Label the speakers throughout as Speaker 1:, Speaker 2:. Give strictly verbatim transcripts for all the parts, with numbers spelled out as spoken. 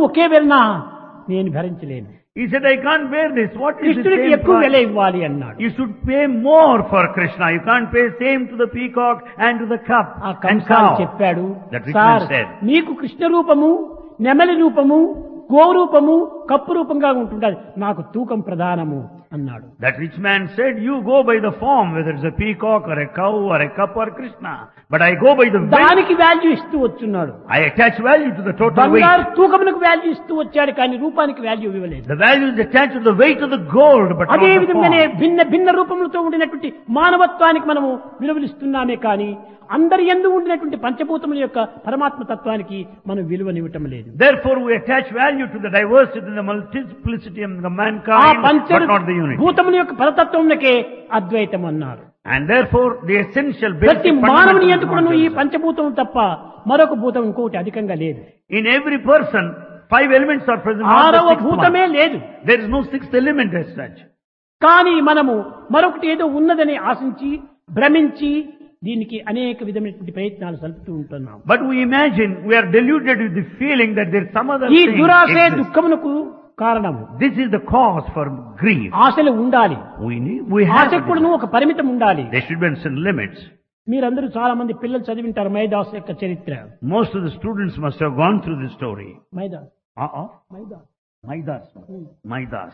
Speaker 1: ఒకే వెలన నేను భరించలేను.
Speaker 2: He said, I can't bear this. What is the
Speaker 1: కృష్ణుడికి
Speaker 2: same
Speaker 1: ఎక్కువ వెల
Speaker 2: price?
Speaker 1: ఇవ్వాలి అన్నాడు.
Speaker 2: You should pay more for Krishna. You can't pay same to the peacock and to the cup
Speaker 1: ఆ
Speaker 2: and
Speaker 1: కంసాలి
Speaker 2: cow.
Speaker 1: చెప్పాడు,
Speaker 2: That rich man
Speaker 1: sir
Speaker 2: said,
Speaker 1: మీకు కృష్ణ రూపము, నెమలి రూపము, గో రూపము, కప్పు రూపంగా ఉంటుండాలి, నాకు తూకం ప్రధానము అన్నాడు.
Speaker 2: that rich man said, you go by the form, whether it's a peacock or a cow or a cup or Krishna. But I go by the weight.
Speaker 1: దానికి వాల్యూ ఇస్తూ వచ్చున్నాడు.
Speaker 2: I attach value to the total
Speaker 1: బంగారు
Speaker 2: weight.
Speaker 1: తూకమునకు value ఇస్తూ వచ్చాడు, కానీ రూపానికి value ఇవ్వలేదు.
Speaker 2: The value is attached to the weight of the gold, but not
Speaker 1: అదే
Speaker 2: the
Speaker 1: విధంగానే
Speaker 2: form.
Speaker 1: భిన్న భిన్న రూపములతో ఉండినటువంటి మానవత్వానికి మనము విలువలిస్తున్నామే కానీ అందరి యందు ఉండినటువంటి పంచభూతముల యొక్క పరమాత్మ తత్వానికి మనం విలువనివ్వటం లేదు.
Speaker 2: Therefore we attach value to the diversity and the multiplicity of the
Speaker 1: ఆ
Speaker 2: mankind,
Speaker 1: పంచ
Speaker 2: but not the unity.
Speaker 1: భూతముల యొక్క పరతత్వమునకే అద్వైతం అన్నారు.
Speaker 2: And therefore the essential
Speaker 1: ప్రతి
Speaker 2: basic
Speaker 1: మానవుని
Speaker 2: fundamental
Speaker 1: ఎందుకు ఈ
Speaker 2: consciousness.
Speaker 1: పంచభూతం తప్ప మరొక భూతం ఇంకొకటి అధికంగా లేదు.
Speaker 2: In every person, five elements are present. Not
Speaker 1: ఆరవ
Speaker 2: the sixth
Speaker 1: భూతమే
Speaker 2: one.
Speaker 1: లేదు.
Speaker 2: There is no sixth element as such.
Speaker 1: కానీ మనము మరొకటి ఏదో ఉన్నదని ఆశించి భ్రమించి దీనికి అనేక విధమైనటువంటి ప్రయత్నాలు సలుపుతూ ఉంటున్నాం.
Speaker 2: But we imagine, we are deluded with the feeling that there is some other
Speaker 1: ఈ
Speaker 2: thing
Speaker 1: దురాశే
Speaker 2: exists.
Speaker 1: దుఃఖమునకు కారణము.
Speaker 2: This is the cause for grief.
Speaker 1: ఆశలు ఉండాలి,
Speaker 2: We need, we have
Speaker 1: ఆశకు కూడా ఒక పరిమితం ఉండాలి.
Speaker 2: there should be some limits.
Speaker 1: మీరందరూ చాలా మంది పిల్లలు చదివింటారు మైదాస్ యొక్క చరిత్ర.
Speaker 2: Most of the students must have gone through this story.
Speaker 1: Midas
Speaker 2: Uh-uh.
Speaker 1: Midas
Speaker 2: Maidas. Maidas.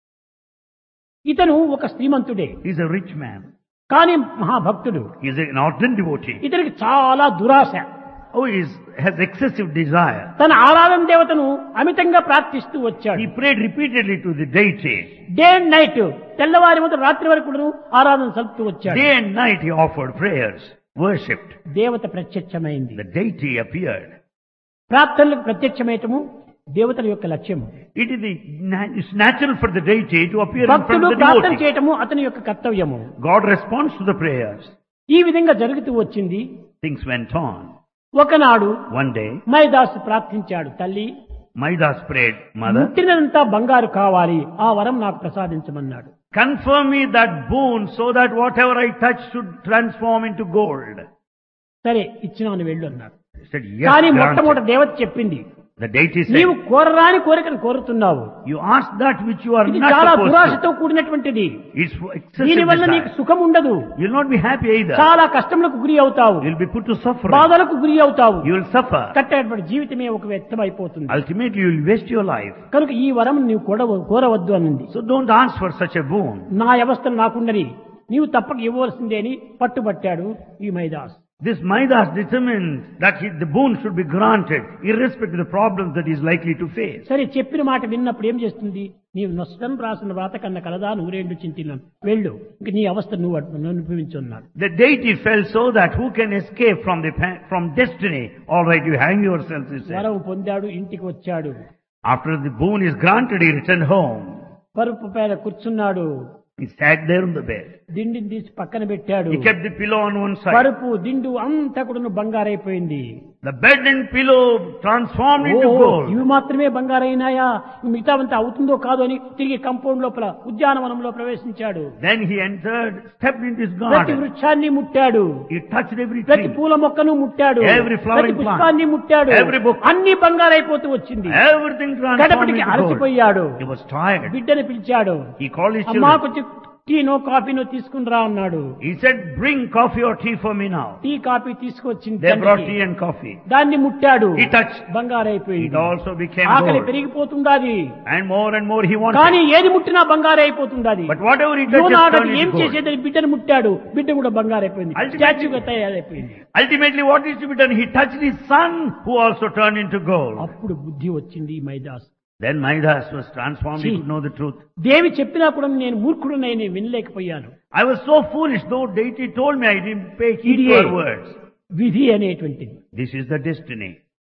Speaker 1: ఇతను ఒక శ్రీమంతుడే,
Speaker 2: He's a rich man.
Speaker 1: కానీ మహాభక్తుడు.
Speaker 2: He's an ardent devotee.
Speaker 1: ఇతనికి చాలా దురాశ.
Speaker 2: Oh, he is, has excessive desire.
Speaker 1: తన ఆరాధన దేవతను అమితంగా ప్రార్థిస్తూ వచ్చాడు.
Speaker 2: He prayed repeatedly to the deity.
Speaker 1: Day and night, తెల్లవారి మొదలు రాత్రి వరకు కూడాను ఆరాధన సలుపుతూ వచ్చాడు.
Speaker 2: Day and night he offered prayers, worshipped.
Speaker 1: దేవత ప్రత్యక్షమైంది.
Speaker 2: The deity appeared.
Speaker 1: ప్రార్థనలకు ప్రత్యక్షమయటము దేవతల యొక్క లక్ష్యము.
Speaker 2: It is the, it's natural for the deity to appear in front
Speaker 1: భక్తుడు
Speaker 2: of the
Speaker 1: ప్రార్థన
Speaker 2: devotee.
Speaker 1: చేయటము అతని యొక్క కర్తవ్యము.
Speaker 2: God responds to the prayers.
Speaker 1: ఈ విధంగా జరుగుతూ వచ్చింది.
Speaker 2: Things went on.
Speaker 1: ఒకనాడు
Speaker 2: One day,
Speaker 1: మైదాసు ప్రార్థించాడు, తల్లి
Speaker 2: Maidas prayed, Mother,
Speaker 1: ముట్టినంతా బంగారు కావాలి, ఆ వరం నాకు ప్రసాదించమన్నాడు.
Speaker 2: confirm me that boon so that whatever I touch should transform into gold.
Speaker 1: సరే ఇచ్చినాను వెళ్ళు అన్నాడు.
Speaker 2: He said, yes,
Speaker 1: కానీ
Speaker 2: granted.
Speaker 1: మొట్టమొదటి దేవత చెప్పింది,
Speaker 2: The deity
Speaker 1: నీవు
Speaker 2: said,
Speaker 1: కోరరాని కోరికను కోరుతున్నావు.
Speaker 2: you ask that which you are
Speaker 1: ఇది
Speaker 2: not
Speaker 1: చాలా
Speaker 2: supposed
Speaker 1: దురాశతో
Speaker 2: to.
Speaker 1: కూడినటువంటిది.
Speaker 2: It's for excessive
Speaker 1: దీనివల్ల నీకు
Speaker 2: desire.
Speaker 1: సుఖం ఉండదు,
Speaker 2: You will not be happy either.
Speaker 1: చాలా కష్టములకు గురి అవుతావు,
Speaker 2: You will be put to suffering.
Speaker 1: బాధలకు గురి అవుతావు,
Speaker 2: You will suffer.
Speaker 1: కట్టేటువంటి జీవితమే ఒక వ్యర్థం అయిపోతుంది.
Speaker 2: Ultimately, you will waste your life.
Speaker 1: కనుక ఈ వరం నీవు కోరవ- కోరవద్దు అన్నది.
Speaker 2: So don't ask for such a boon.
Speaker 1: నా అవస్థలు నాకుండని నీవు తప్పక ఇవ్వవలసిందే అని పట్టుబట్టాడు ఈ Midas.
Speaker 2: This Maidas determined that he, the boon should be granted, irrespective of the problems that he is likely to face.
Speaker 1: సరే చెప్పిన మాట విన్నప్పుడు ఏం చేస్తుంది, నీవు నష్టం రాసిన వ్రాత కన్నా కలదా నూరేండు చింతినాను, వెళ్ళు, ఇంక నీ అవస్థ నువ్వు అనుభవించున్నాడు.
Speaker 2: The deity felt so that who can escape from the pa- from destiny? All right, you hang yourself, he said.
Speaker 1: వరం పొందాడు, ఇంటికి వచ్చాడు,
Speaker 2: After the boon is granted, he returned home.
Speaker 1: పరుపు పైన కూర్చున్నాడు,
Speaker 2: He sat there on the bed.
Speaker 1: దిండిని తీసి పక్కన పెట్టాడు.
Speaker 2: He kept the pillow on one side.
Speaker 1: పరుపు దిండు అంతా కూడా బంగారైపోయింది.
Speaker 2: The bed and pillow transformed
Speaker 1: oh,
Speaker 2: into gold.
Speaker 1: ఇవి మాత్రమే బంగారైనాయా, మిగతావంతా అవుతుందో కాదో అని తిరిగి కంపౌండ్ లోపల ఉద్యానవనంలో ప్రవేశించాడు.
Speaker 2: Then he entered, stepped into his
Speaker 1: ప్రతి
Speaker 2: garden.
Speaker 1: వృక్షాన్ని ముట్టాడు,
Speaker 2: He touched every
Speaker 1: ప్రతి
Speaker 2: tree.
Speaker 1: పూల మొక్కను ముట్టాడు,
Speaker 2: Every flowering
Speaker 1: ప్రతి పుష్పాన్ని ముట్టాడు,
Speaker 2: Every book.
Speaker 1: అన్ని బంగారైపోతూ వచ్చింది.
Speaker 2: Everything transformed
Speaker 1: గడపటికి
Speaker 2: into gold.
Speaker 1: అలసిపోయాడు,
Speaker 2: He was tired.
Speaker 1: బిడ్డని పిలిచాడు,
Speaker 2: He called his
Speaker 1: అమ్మా
Speaker 2: children.
Speaker 1: కొంచెం టీనో కాఫీనో తీసుకుని రా అన్నాడు.
Speaker 2: He said, bring coffee or tea for me now.
Speaker 1: Tea coffee తీసుకొచ్చింది,
Speaker 2: They brought
Speaker 1: తండ్రికి.
Speaker 2: tea and coffee.
Speaker 1: దాన్ని ముట్టాడు,
Speaker 2: He touched.
Speaker 1: బంగారైపోయింది.
Speaker 2: It also became
Speaker 1: ఆకలి
Speaker 2: gold.
Speaker 1: పెరిగిపోతుండాది,
Speaker 2: And more and more he wanted.
Speaker 1: కానీ ఏది ముట్టినా బంగారైపోతుండాది.
Speaker 2: But whatever he touched
Speaker 1: యోనాడు
Speaker 2: turned
Speaker 1: ఏం
Speaker 2: into gold.
Speaker 1: చేసేదని బిడ్డను ముట్టాడు, బిడ్డ కూడా బంగారైపోయింది,
Speaker 2: Ultimately-
Speaker 1: స్టాచ్యూగా తయారైపోయింది.
Speaker 2: Ultimately what is to be done? He touched his son who also turned into gold.
Speaker 1: అప్పుడు బుద్ధి వచ్చింది ఈ Midas.
Speaker 2: Then Maidas was transformed. He
Speaker 1: See.
Speaker 2: could know the truth.
Speaker 1: దేవి చెప్పినా కూడా నేను మూర్ఖుడునై నేను వినలేకపోయాను.
Speaker 2: I was so foolish, though deity told me, I didn't pay heed to
Speaker 1: ఇదే
Speaker 2: her words.
Speaker 1: విధి అనేటువంటిది.
Speaker 2: This is the destiny.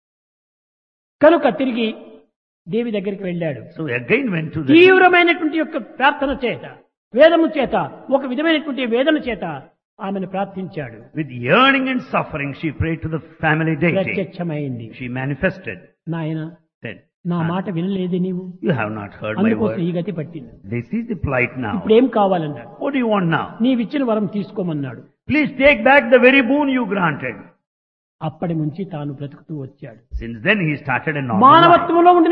Speaker 1: కనుక తిరిగి దేవి దగ్గరికి వెళ్ళాడు.
Speaker 2: So again went to the...
Speaker 1: తీవ్రమైనటువంటి యొక్క ప్రార్థన చేత, వేదము చేత, ఒక విధమైనటువంటి వేదన చేత ఆమెను ప్రార్థించాడు.
Speaker 2: With yearning and suffering, she prayed to the family deity.
Speaker 1: ప్రత్యక్షమైంది.
Speaker 2: She manifested.
Speaker 1: నాయన
Speaker 2: Said,
Speaker 1: నా
Speaker 2: "Son,
Speaker 1: మాట వినలేదే నీవు,
Speaker 2: you have not heard my
Speaker 1: అందుకోసం
Speaker 2: word.
Speaker 1: ఈ గతి పట్టింది.
Speaker 2: This is the plight now.
Speaker 1: ఇప్పుడు ఏం కావాలన్నాడు.
Speaker 2: What do you want now?
Speaker 1: నీవిచ్చిన వరం తీసుకోమన్నాడు.
Speaker 2: Please take back the very boon you granted.
Speaker 1: అప్పటి నుంచి తాను బ్రతుకుతూ వచ్చాడు.
Speaker 2: Since then he started a normal life.
Speaker 1: మానవత్వంలో ఉండిన